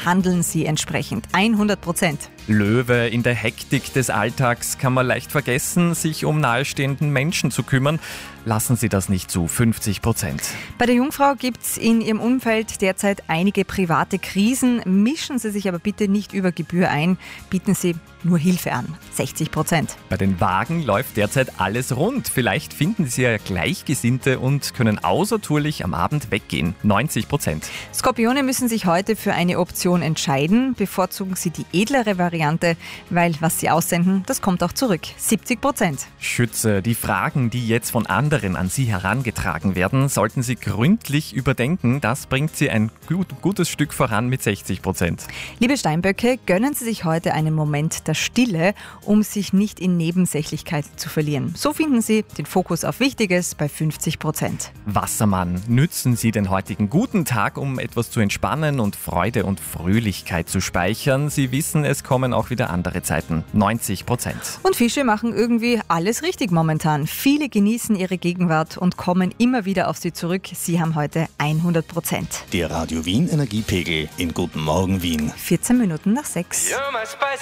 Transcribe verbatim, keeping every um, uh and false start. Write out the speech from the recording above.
handeln Sie entsprechend. hundert Prozent. Löwe, in der Hektik des Alltags kann man leicht vergessen, sich um nahestehenden Menschen zu kümmern. Lassen Sie das nicht zu, fünfzig Prozent. Bei der Jungfrau gibt es in ihrem Umfeld derzeit einige private Krisen. Mischen Sie sich aber bitte nicht über Gebühr ein. Bieten Sie nur Hilfe an, sechzig Prozent. Bei den Wagen läuft derzeit alles rund. Vielleicht finden Sie ja Gleichgesinnte und können außertourlich am Abend weggehen, neunzig Prozent. Skorpione müssen sich heute für eine Option entscheiden. Bevorzugen Sie die edlere Variante, weil was Sie aussenden, das kommt auch zurück, siebzig Prozent. Schütze, die Fragen, die jetzt von anderen an Sie herangetragen werden, sollten Sie gründlich überdenken. Das bringt Sie ein gut, gutes Stück voran mit sechzig Prozent. Liebe Steinböcke, gönnen Sie sich heute einen Moment der Stille, um sich nicht in Nebensächlichkeit zu verlieren. So finden Sie den Fokus auf Wichtiges bei fünfzig Prozent. Wassermann, nützen Sie den heutigen guten Tag, um etwas zu entspannen und Freude und Fröhlichkeit zu speichern. Sie wissen, es kommen auch wieder andere Zeiten, neunzig Prozent. Und Fische machen irgendwie alles richtig momentan. Viele genießen ihre Gegenwart und kommen immer wieder auf sie zurück. Sie haben heute hundert Prozent. Der Radio Wien Energiepegel in Guten Morgen Wien. vierzehn Minuten nach sechs.